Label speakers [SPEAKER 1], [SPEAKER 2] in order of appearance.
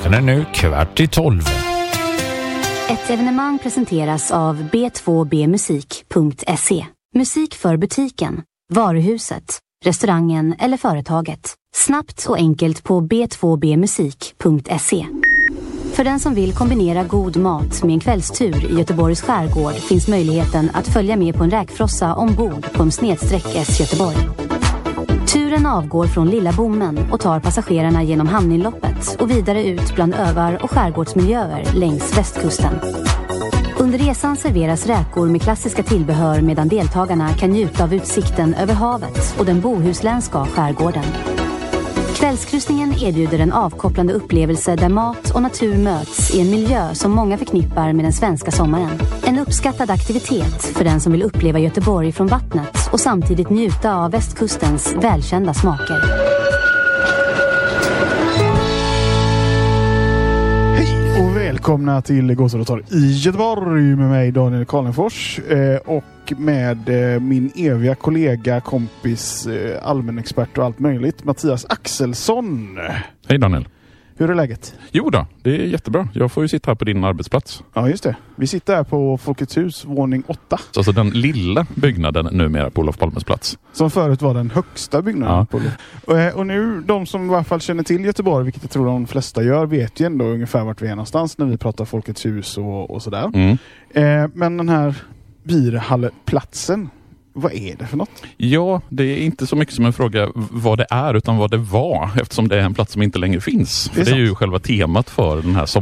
[SPEAKER 1] Klockan är nu 11:15.
[SPEAKER 2] Ett evenemang presenteras av b2bmusik.se. Musik för butiken, varuhuset, restaurangen eller företaget. Snabbt och enkelt på b2bmusik.se. För den som vill kombinera god mat med en kvällstur i Göteborgs skärgård finns möjligheten att följa med på en räkfrossa ombord på /S Göteborg. Turen avgår från Lilla Bommen och tar passagerarna genom hamninloppet och vidare ut bland övar och skärgårdsmiljöer längs västkusten. Under resan serveras räkor med klassiska tillbehör medan deltagarna kan njuta av utsikten över havet och den bohuslänska skärgården. Kvällskryssningen erbjuder en avkopplande upplevelse där mat och natur möts i en miljö som många förknippar med den svenska sommaren. En uppskattad aktivitet för den som vill uppleva Göteborg från vattnet och samtidigt njuta av västkustens välkända smaker.
[SPEAKER 3] Hej och välkomna till Gåsarottar i Göteborg med mig Daniel Karlenfors och med min eviga kollega, kompis, allmänexpert och allt möjligt, Mattias Axelsson.
[SPEAKER 4] Hej Daniel.
[SPEAKER 3] Hur är läget?
[SPEAKER 4] Jo då, det är jättebra. Jag får ju sitta här på din arbetsplats.
[SPEAKER 3] Ja, just det. Vi sitter här på Folkets hus, våning 8.
[SPEAKER 4] Alltså den lilla byggnaden numera på Olof Palmes plats.
[SPEAKER 3] Som förut var den högsta byggnaden. Ja. På och nu, de som i alla fall känner till Göteborg, vilket jag tror de flesta gör, vet ju ändå ungefär vart vi är någonstans när vi pratar Folkets hus och sådär. Men den här Birhalleplatsen, vad är det för något?
[SPEAKER 4] Ja, det är inte så mycket som en fråga vad det är utan vad det var, eftersom det är en plats som inte längre finns. För det är ju själva temat för den här